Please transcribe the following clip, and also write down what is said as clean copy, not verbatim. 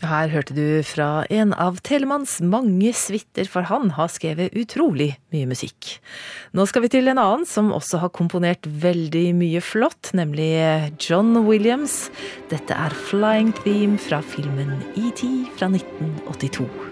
Her hørte du fra en av Telemanns mange suiter, for han har skrevet utrolig mye musikk. Nå skal vi til en annen som også har komponert veldig mye flott, nemlig John Williams. Dette er Flying Theme fra filmen E.T. fra 1982.